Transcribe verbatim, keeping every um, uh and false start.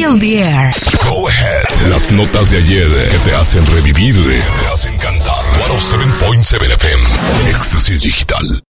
Fill the Air. Go ahead. Las notas de ayer que te hacen revivir, que te hacen cantar. ciento siete punto siete F M. Éxtasis Digital.